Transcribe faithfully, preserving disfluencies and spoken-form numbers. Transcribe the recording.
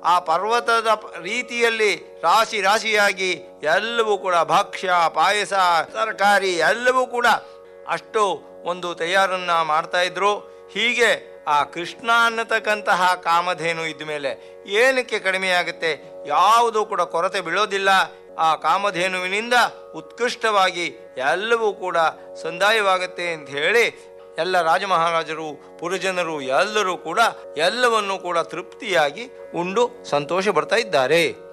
ಆ ಪರ್ವತದ ರೀತಿಯಲ್ಲಿ ರಾಶಿ ರಾಶಿಯಾಗಿ ಎಲ್ಲವೂ ಕೂಡ ಭಕ್ಷ್ಯ, ಪಾಯಸ, ತರಕಾರಿ ಎಲ್ಲವೂ ಕೂಡ ಅಷ್ಟು ಒಂದು ತಯಾರನ್ನ ಮಾಡ್ತಾ ಇದ್ರು. ಹೀಗೆ ಆ ಕೃಷ್ಣ ಅನ್ನತಕ್ಕಂತಹ ಕಾಮಧೇನು ಇದ್ದ ಮೇಲೆ ಏನಕ್ಕೆ ಕಡಿಮೆಯಾಗುತ್ತೆ? ಯಾವುದೂ ಕೂಡ ಕೊರತೆ ಬೀಳೋದಿಲ್ಲ. ಆ ಕಾಮಧೇನುವಿನಿಂದ ಉತ್ಕೃಷ್ಟವಾಗಿ ಎಲ್ಲವೂ ಕೂಡ ಸಂದಾಯವಾಗುತ್ತೆ ಅಂತ ಹೇಳಿ ಎಲ್ಲ ರಾಜಮಹಾರಾಜರು, ಪುರಜನರು ಎಲ್ಲರೂ ಕೂಡ ಎಲ್ಲವನ್ನೂ ಕೂಡ ತೃಪ್ತಿಯಾಗಿ ಉಂಡು ಸಂತೋಷ ಪಡ್ತಾ ಇದ್ದಾರೆ.